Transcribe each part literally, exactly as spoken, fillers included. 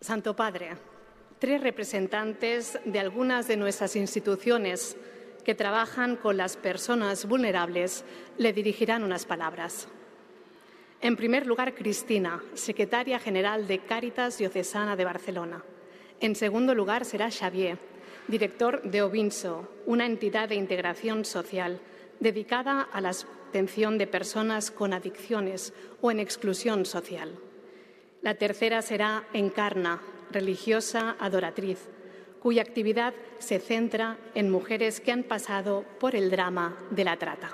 Santo Padre, tres representantes de algunas de nuestras instituciones que trabajan con las personas vulnerables le dirigirán unas palabras. En primer lugar, Cristina, secretaria general de Cáritas Diocesana de Barcelona. En segundo lugar, será Xavier, director de Ovinso, una entidad de integración social dedicada a la atención de personas con adicciones o en exclusión social. La tercera será Encarna, religiosa adoratriz, cuya actividad se centra en mujeres que han pasado por el drama de la trata.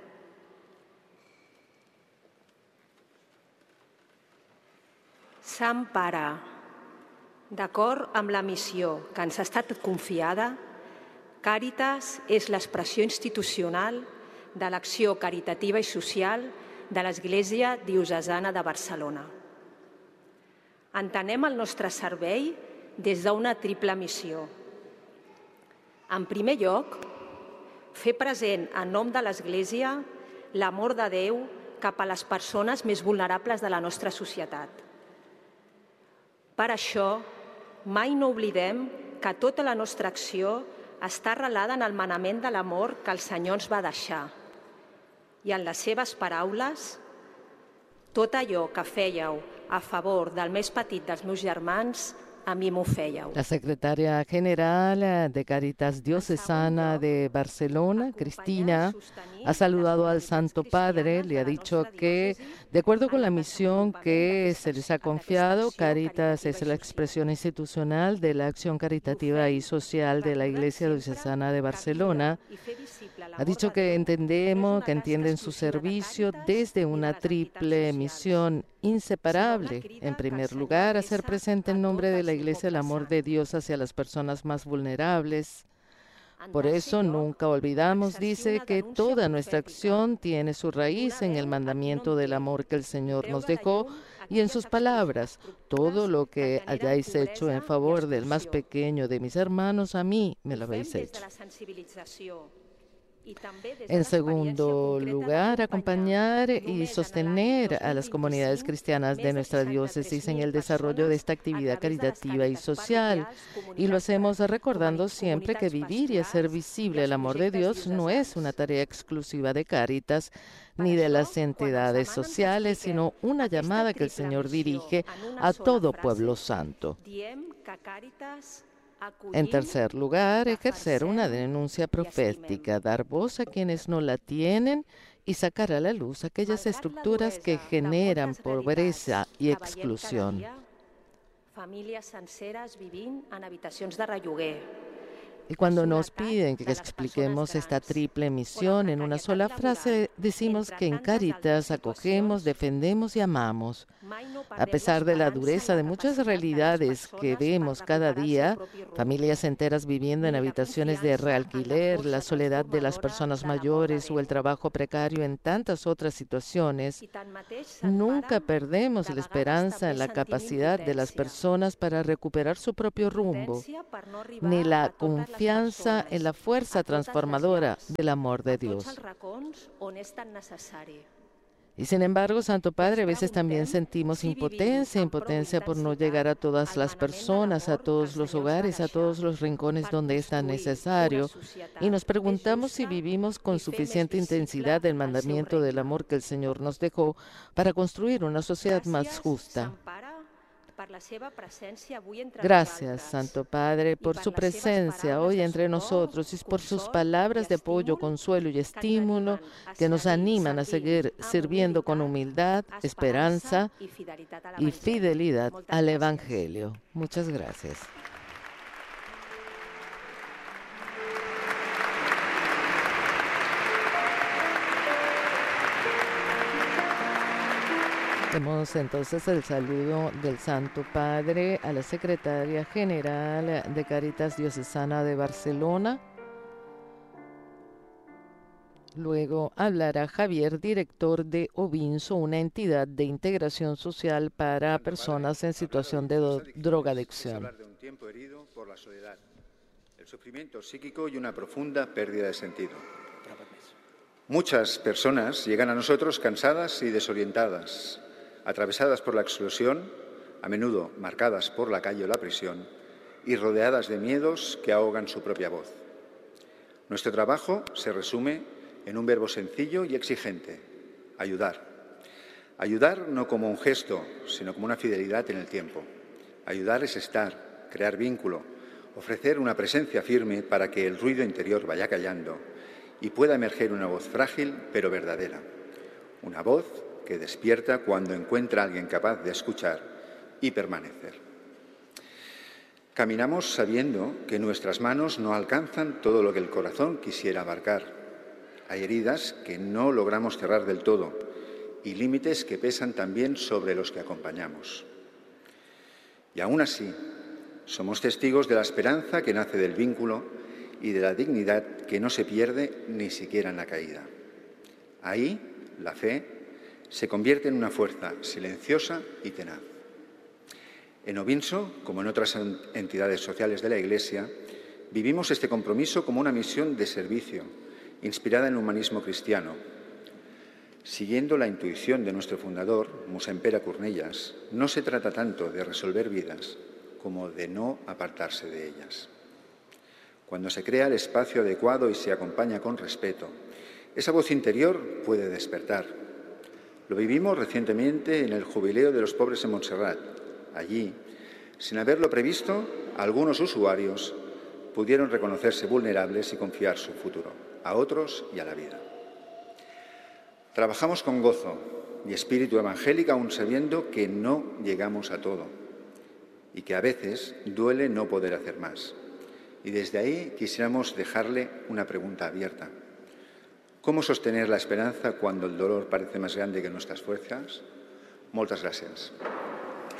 Sant Pare, d'acord amb la missió que ens ha estat confiada, Càritas és l'expressió institucional de l'acció caritativa i social de l'Església Diocesana de Barcelona. Entenem el nostre servei des d'una triple missió. En primer lloc, fer present en nom de l'Església l'amor de Déu cap a les persones més vulnerables de la nostra societat. Per això, mai no oblidem que tota la nostra acció està arrelada en el manament de l'amor que el Senyor ens va deixar. I en les seves paraules, tot allò que fèieu a favor del més petit dels meus germans, a mí m'ho fèieu. La secretaria general de Cáritas Diocesana de Barcelona, Cristina, ha saludado al Santo Padre, le ha dicho que, de acuerdo con la misión que se les ha confiado, Cáritas es la expresión institucional de la acción caritativa y social de la Iglesia Diocesana de Barcelona. Ha dicho que entendemos, que entienden su servicio desde una triple misión inseparable. En primer lugar, hacer presente en nombre de la Iglesia el amor de Dios hacia las personas más vulnerables. Por eso nunca olvidamos, dice, que toda nuestra acción tiene su raíz en el mandamiento del amor que el Señor nos dejó y en sus palabras: todo lo que hayáis hecho en favor del más pequeño de mis hermanos, a mí me lo habéis hecho. En segundo lugar, acompañar y sostener a las comunidades cristianas de nuestra diócesis en el desarrollo de esta actividad caritativa y social. Y lo hacemos recordando siempre que vivir y hacer visible el amor de Dios no es una tarea exclusiva de Cáritas ni de las entidades sociales, sino una llamada que el Señor dirige a todo pueblo santo. En tercer lugar, ejercer una denuncia profética, dar voz a quienes no la tienen y sacar a la luz aquellas estructuras que generan pobreza y exclusión. Famílies senceres vivint en habitacions de relloguer. Y cuando nos piden que expliquemos esta triple misión en una sola frase, decimos que en Cáritas acogemos, defendemos y amamos. A pesar de la dureza de muchas realidades que vemos cada día, familias enteras viviendo en habitaciones de realquiler, la soledad de las personas mayores o el trabajo precario en tantas otras situaciones, nunca perdemos la esperanza en la capacidad de las personas para recuperar su propio rumbo, ni la confianza en la fuerza transformadora del amor de Dios. Y sin embargo, Santo Padre, a veces también sentimos impotencia, impotencia por no llegar a todas las personas, a todos los hogares, a todos los rincones donde es tan necesario. Y nos preguntamos si vivimos con suficiente intensidad el mandamiento del amor que el Señor nos dejó para construir una sociedad más justa. Gracias, Santo Padre, por su presencia hoy entre nosotros y por sus palabras de apoyo, consuelo y estímulo que nos animan a seguir sirviendo con humildad, esperanza y fidelidad al Evangelio. Muchas gracias. Demos entonces el saludo del Santo Padre a la Secretaria General de Cáritas Diocesana de Barcelona. Luego hablará Javier, director de Ovinso, una entidad de integración social para personas en situación de do- drogadicción. Hablar de un tiempo herido por la soledad, el sufrimiento psíquico y una profunda pérdida de sentido. Muchas personas llegan a nosotros cansadas y desorientadas, atravesadas por la exclusión, a menudo marcadas por la calle o la prisión y rodeadas de miedos que ahogan su propia voz. Nuestro trabajo se resume en un verbo sencillo y exigente: ayudar. Ayudar no como un gesto, sino como una fidelidad en el tiempo. Ayudar es estar, crear vínculo, ofrecer una presencia firme para que el ruido interior vaya callando y pueda emerger una voz frágil pero verdadera. Una voz que despierta cuando encuentra a alguien capaz de escuchar y permanecer. Caminamos sabiendo que nuestras manos no alcanzan todo lo que el corazón quisiera abarcar. Hay heridas que no logramos cerrar del todo y límites que pesan también sobre los que acompañamos. Y aún así, somos testigos de la esperanza que nace del vínculo y de la dignidad que no se pierde ni siquiera en la caída. Ahí, la fe se convierte en una fuerza silenciosa y tenaz. En Ovinso, como en otras entidades sociales de la Iglesia, vivimos este compromiso como una misión de servicio, inspirada en el humanismo cristiano. Siguiendo la intuición de nuestro fundador, Mossèn Pere Cornellas, no se trata tanto de resolver vidas como de no apartarse de ellas. Cuando se crea el espacio adecuado y se acompaña con respeto, esa voz interior puede despertar. Lo vivimos recientemente en el Jubileo de los Pobres en Montserrat. Allí, sin haberlo previsto, algunos usuarios pudieron reconocerse vulnerables y confiar su futuro a otros y a la vida. Trabajamos con gozo y espíritu evangélico, aun sabiendo que no llegamos a todo y que a veces duele no poder hacer más. Y desde ahí quisiéramos dejarle una pregunta abierta. ¿Cómo sostener la esperanza cuando el dolor parece más grande que nuestras fuerzas? Moltes gràcies.